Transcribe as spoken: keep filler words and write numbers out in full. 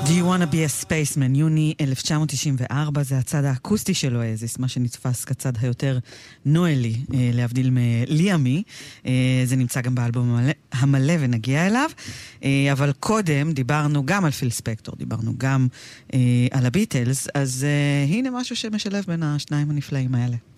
Do you wanna be a spaceman? יוני אלף תשע מאות תשעים וארבע, זה הצד האקוסטי של אואזיס, מה שנתפס כצד היותר נואלי, אה, להבדיל מליאמי. אה, זה נמצא גם באלבום המלא, המלא ונגיע אליו. אה, אבל קודם דיברנו גם על פיל ספקטור, דיברנו גם אה, על הביטלס, אז אה, הנה משהו שמשלב בין השניים הנפלאים האלה.